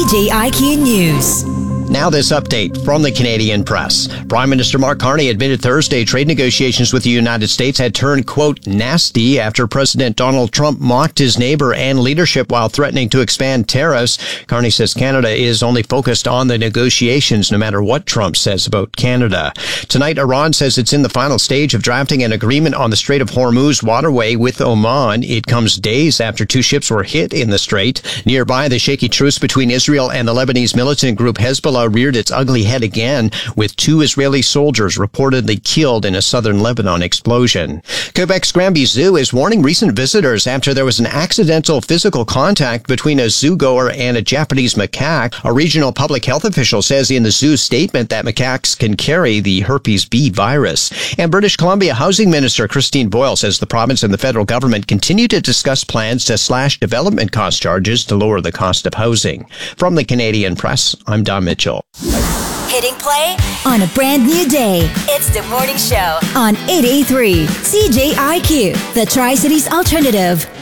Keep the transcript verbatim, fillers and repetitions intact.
C J I Q News. Now this update from the Canadian Press. Prime Minister Mark Carney admitted Thursday trade negotiations with the United States had turned, quote, nasty after President Donald Trump mocked his neighbor and leadership while threatening to expand tariffs. Carney says Canada is only focused on the negotiations no matter what Trump says about Canada. Tonight, Iran says it's in the final stage of drafting an agreement on the Strait of Hormuz waterway with Oman. It comes days after two ships were hit in the strait. Nearby, the shaky truce between Israel and the Lebanese militant group Hezbollah reared its ugly head again, with two Israeli soldiers reportedly killed in a southern Lebanon explosion. Quebec's Granby Zoo is warning recent visitors after there was an accidental physical contact between a zoogoer and a Japanese macaque. A regional public health official says in the zoo statement that macaques can carry the herpes B virus. And British Columbia Housing Minister Christine Boyle says the province and the federal government continue to discuss plans to slash development cost charges to lower the cost of housing. From the Canadian Press, I'm Don Mitchell. Hitting play on a brand new day. It's the morning show on eight eighty-three C J I Q, the Tri-Cities Alternative.